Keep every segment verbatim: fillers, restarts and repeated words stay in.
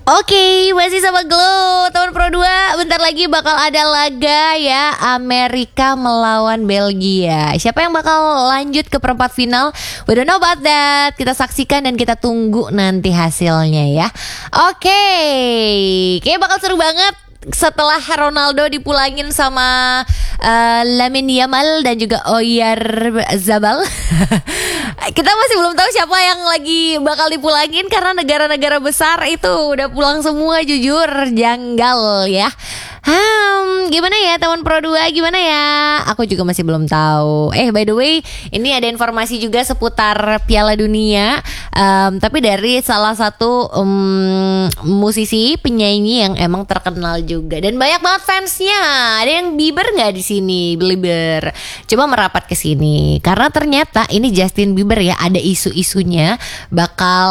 Oke, masih sama Glow, teman Pro dua. Bentar lagi bakal ada laga ya, Amerika melawan Belgia. Siapa yang bakal lanjut ke perempat final? We don't know about that. Kita saksikan dan kita tunggu nanti hasilnya ya. Oke, kayaknya bakal seru banget setelah Ronaldo dipulangin sama uh, Lamine Yamal dan juga Oyarzabal. Kita masih belum tahu siapa yang lagi bakal dipulangin karena negara-negara besar itu udah pulang semua, jujur janggal ya. Hmm, gimana ya teman Pro dua, gimana ya? Aku juga masih belum tahu. Eh by the way, ini ada informasi juga seputar Piala Dunia, um, tapi dari salah satu um, musisi penyanyi yang emang terkenal juga dan banyak banget fansnya. Ada yang Bieber nggak di sini? Bieber. Coba merapat ke sini karena ternyata ini Justin Bieber ya, ada isu-isunya bakal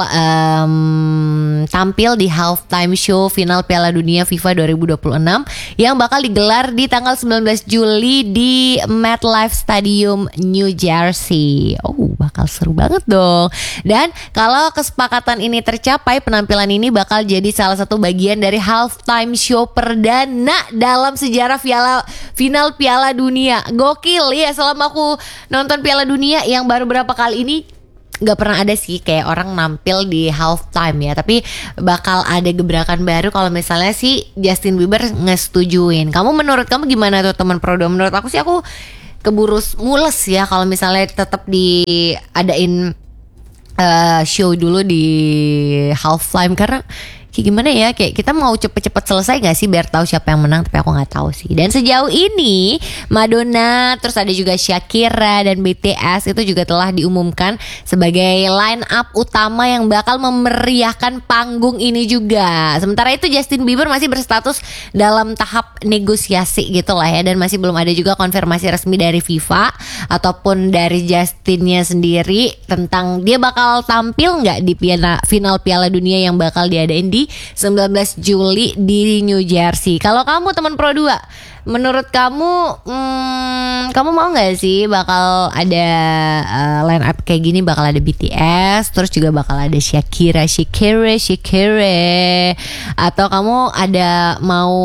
um, tampil di halftime show final Piala Dunia FIFA dua ribu dua puluh enam yang bakal digelar di tanggal sembilan belas Juli di MetLife Stadium, New Jersey. Oh, bakal seru banget dong. Dan kalau kesepakatan ini tercapai, penampilan ini bakal jadi salah satu bagian dari halftime show perdana dalam sejarah piala, final Piala Dunia. Gokil ya, selama aku nonton Piala Dunia yang baru berapa kali ini gak pernah ada sih kayak orang nampil di halftime ya. Tapi bakal ada gebrakan baru kalau misalnya si Justin Bieber ngesetujuin. Kamu, menurut kamu gimana tuh teman Pro dua? Menurut aku sih aku keburu mules ya kalau misalnya tetap diadain uh, show dulu di halftime. Karena kayak gimana ya, kayak kita mau cepet-cepet selesai gak sih biar tahu siapa yang menang, tapi aku gak tahu sih. Dan sejauh ini Madonna, terus ada juga Shakira dan B T S itu juga telah diumumkan sebagai line up utama yang bakal memeriahkan panggung ini juga. Sementara itu Justin Bieber masih berstatus dalam tahap negosiasi gitu lah ya, dan masih belum ada juga konfirmasi resmi dari FIFA ataupun dari Justinnya sendiri tentang dia bakal tampil gak di piala, final Piala Dunia yang bakal diadain di sembilan belas Juli di New Jersey. Kalau kamu teman Pro dua, menurut kamu hmm, kamu mau gak sih bakal ada uh, line up kayak gini, bakal ada B T S, terus juga bakal ada Shakira, Shakira, Shakira, atau kamu ada mau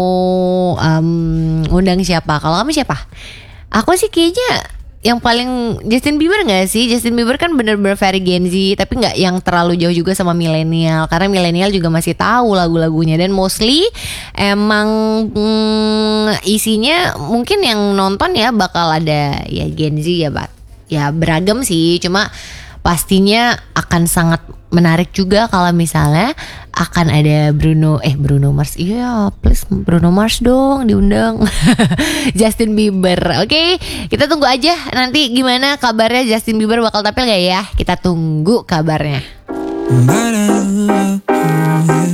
um, undang siapa? Kalau kamu siapa? Aku sih kayaknya yang paling Justin Bieber gak sih? Justin Bieber kan bener-bener very Gen Z, tapi gak yang terlalu jauh juga sama milenial, karena milenial juga masih tahu lagu-lagunya. Dan mostly emang hmm, isinya mungkin yang nonton ya bakal ada ya Gen Z ya, bat ya beragam sih. Cuma pastinya akan sangat menarik juga kalau misalnya akan ada Bruno eh Bruno Mars. Iya, please Bruno Mars dong diundang. Justin Bieber. Oke, okay, kita tunggu aja nanti gimana kabarnya Justin Bieber bakal tampil gak ya. Kita tunggu kabarnya.